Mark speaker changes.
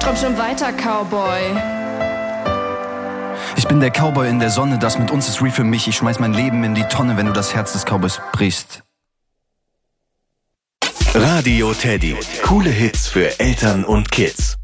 Speaker 1: Träum schon weiter, Cowboy.
Speaker 2: Ich bin der Cowboy in der Sonne, das mit uns ist real für mich. Ich schmeiß mein Leben in die Tonne, wenn du das Herz des Cowboys brichst.
Speaker 3: Radio Teddy. Coole Hits für Eltern und Kids.